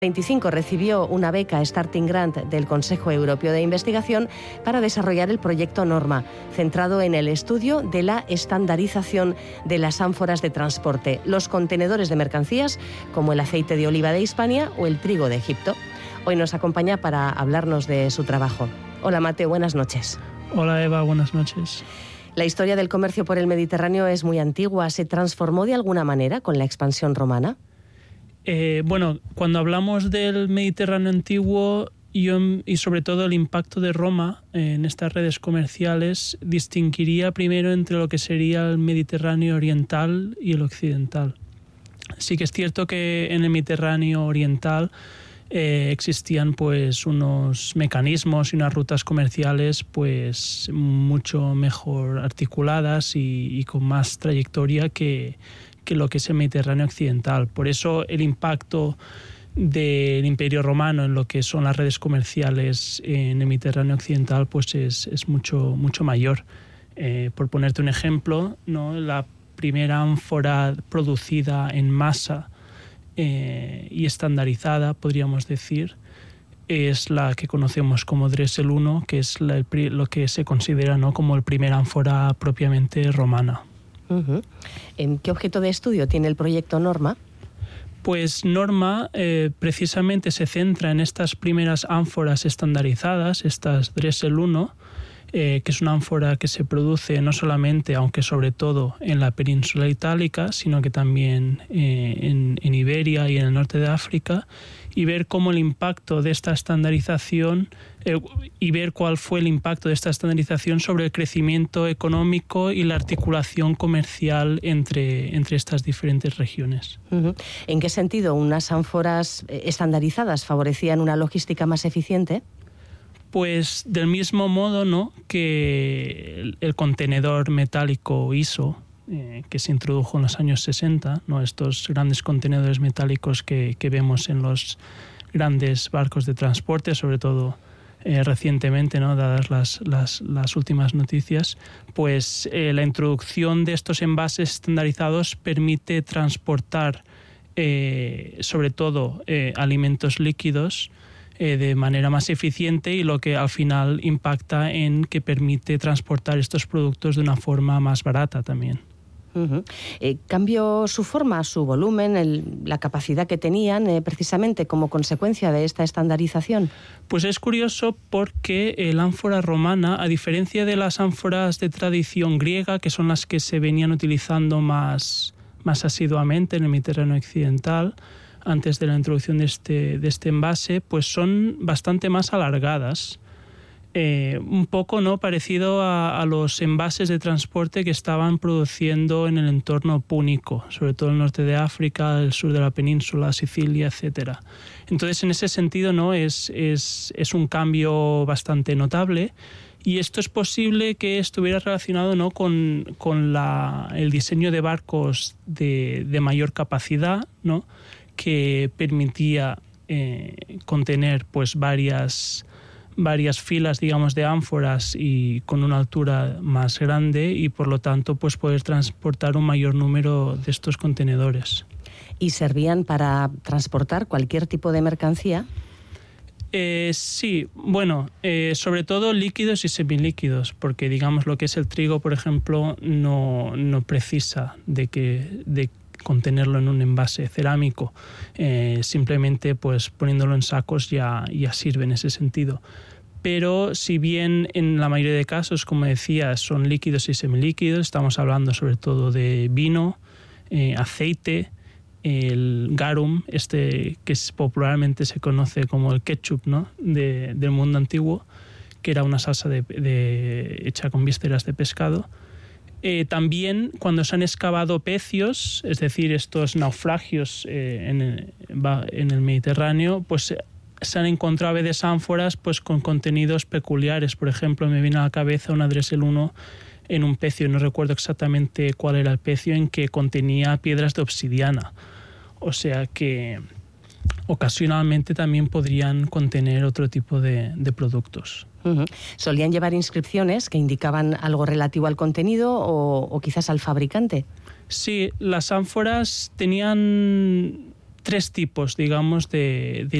25 recibió una beca Starting Grant del Consejo Europeo de Investigación para desarrollar el proyecto Norma, centrado en el estudio de la estandarización de las ánforas de transporte, los contenedores de mercancías como el aceite de oliva de Hispania o el trigo de Egipto. Hoy nos acompaña para hablarnos de su trabajo. Hola Mateo, buenas noches. Hola Eva, buenas noches. La historia del comercio por el Mediterráneo es muy antigua. ¿Se transformó de alguna manera con la expansión romana? Bueno, cuando hablamos del Mediterráneo antiguo y sobre todo el impacto de Roma en estas redes comerciales, distinguiría primero entre lo que sería el Mediterráneo oriental y el occidental. Sí que es cierto que en el Mediterráneo oriental existían pues unos mecanismos y unas rutas comerciales pues mucho mejor articuladas y con más trayectoria que lo que es el Mediterráneo occidental. Por eso el impacto del Imperio Romano en lo que son las redes comerciales en el Mediterráneo occidental pues es mucho mayor. Por ponerte un ejemplo, ¿no? La primera ánfora producida en masa y estandarizada, podríamos decir, es la que conocemos como Dressel I, que es lo que se considera, ¿no?, como el primer ánfora propiamente romana. Uh-huh. ¿En qué objeto de estudio tiene el proyecto Norma? Pues Norma precisamente se centra en estas primeras ánforas estandarizadas, estas Dressel I, que es una ánfora que se produce no solamente, aunque sobre todo, en la península itálica, sino que también en Iberia y en el norte de África, y ver cómo el impacto de esta estandarización y ver cuál fue el impacto de esta estandarización sobre el crecimiento económico y la articulación comercial entre estas diferentes regiones. Uh-huh. ¿En qué sentido unas ánforas estandarizadas favorecían una logística más eficiente? Pues del mismo modo, ¿no?, que el contenedor metálico ISO, que se introdujo en los años 60, ¿no?, estos grandes contenedores metálicos que vemos en los grandes barcos de transporte, sobre todo recientemente, ¿no?, dadas las últimas noticias, pues la introducción de estos envases estandarizados permite transportar sobre todo alimentos líquidos de manera más eficiente, y lo que al final impacta en que permite transportar estos productos de una forma más barata también. Uh-huh. ¿Cambió su forma, su volumen, la capacidad que tenían precisamente como consecuencia de esta estandarización? Pues es curioso porque la ánfora romana, a diferencia de las ánforas de tradición griega, que son las que se venían utilizando más asiduamente en el Mediterráneo occidental, antes de la introducción de este envase, pues son bastante más alargadas. Un poco, ¿no?, parecido a los envases de transporte que estaban produciendo en el entorno púnico, sobre todo el norte de África, el sur de la península, Sicilia, etcétera. Entonces, en ese sentido, ¿no?, es un cambio bastante notable, y esto es posible que estuviera relacionado, ¿no?, con el diseño de barcos de mayor capacidad, ¿no?, que permitía contener pues varias filas, digamos, de ánforas y con una altura más grande, y por lo tanto pues poder transportar un mayor número de estos contenedores. ¿Y servían para transportar cualquier tipo de mercancía? Sí, bueno, sobre todo líquidos y semilíquidos, porque digamos lo que es el trigo, por ejemplo, no precisa de contenerlo en un envase cerámico, simplemente pues poniéndolo en sacos ya sirve en ese sentido. Pero si bien en la mayoría de casos, como decía, son líquidos y semilíquidos, estamos hablando sobre todo de vino, aceite, el garum, que popularmente se conoce como el ketchup, ¿no?, del mundo antiguo, que era una salsa hecha con vísceras de pescado. También cuando se han excavado pecios, es decir, estos naufragios en el Mediterráneo, pues se han encontrado a veces ánforas pues con contenidos peculiares. Por ejemplo, me viene a la cabeza una Dressel I en un pecio, no recuerdo exactamente cuál era el pecio, en que contenía piedras de obsidiana. O sea que ocasionalmente también podrían contener otro tipo de productos. Uh-huh. ¿Solían llevar inscripciones que indicaban algo relativo al contenido o quizás al fabricante? Sí, las ánforas tenían tres tipos, digamos, de